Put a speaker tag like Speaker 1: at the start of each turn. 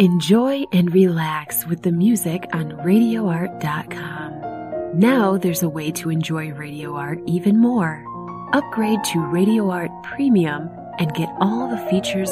Speaker 1: Enjoy and relax with the music on RadioArt.com. Now there's a way to enjoy Radio Art even more. Upgrade to Radio Art Premium and get all the features